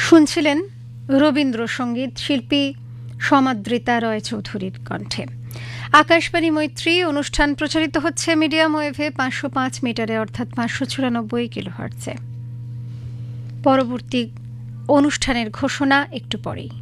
শুনছিলেন রবীন্দ্রসঙ্গীত শিল্পী সমাদৃতা রয় চৌধুরীর কণ্ঠে। আকাশবাণী মৈত্রী অনুষ্ঠান প্রচারিত হচ্ছে মিডিয়াম ওয়েভে 505 মিটারে অর্থাৎ 594 কিলোহার্টজে। পরবর্তী অনুষ্ঠানের ঘোষণা একটু পরেই।